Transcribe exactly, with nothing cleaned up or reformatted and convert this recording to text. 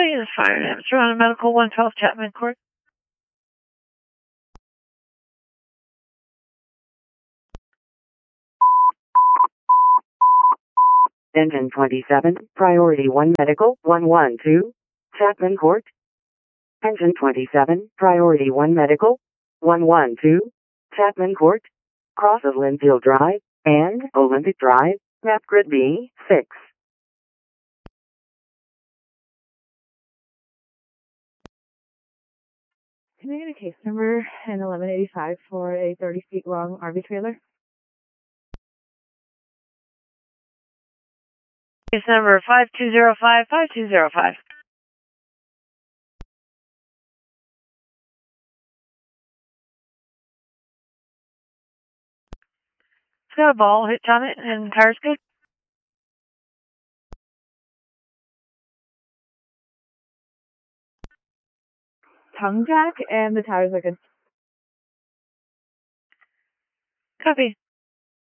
Employee is fire damage. Around medical one twelve Chapman Court. Engine twenty-seven, Priority one Medical, one one two, Chapman Court. Engine twenty-seven, Priority one Medical, one one two, Chapman Court. Cross of Linfield Drive and Olympic Drive, map grid B six. Can I get a case number and eleven eighty-five for a thirty feet long R V trailer? Case number five two zero five five two zero five. It's got a ball hitch on it and tires good. Tongue jack and the tires are good. Copy.